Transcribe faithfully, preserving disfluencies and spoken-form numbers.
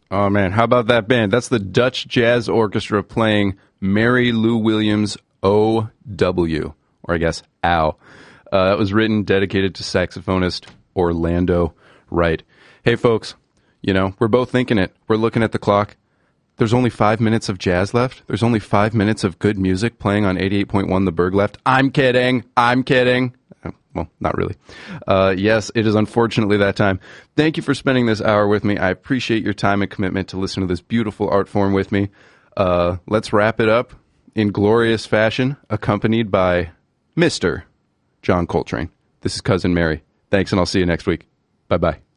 Oh, man, how about that band? That's the Dutch Jazz Orchestra playing Mary Lou Williams O W, or I guess Ow. Uh, that was written, dedicated to saxophonist Orlando Wright. Hey, folks, you know, we're both thinking it. We're looking at the clock. There's only five minutes of jazz left. There's only five minutes of good music playing on eighty-eight point one The Berg left. I'm kidding. I'm kidding. Well, not really. Uh, yes, it is unfortunately that time. Thank you for spending this hour with me. I appreciate your time and commitment to listen to this beautiful art form with me. Uh, let's wrap it up in glorious fashion, accompanied by Mister John Coltrane. This is Cousin Mary. Thanks, and I'll see you next week. Bye-bye.